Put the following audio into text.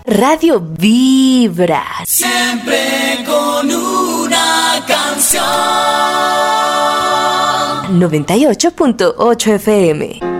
Radio Vibra. Siempre con una canción. 98.8 FM.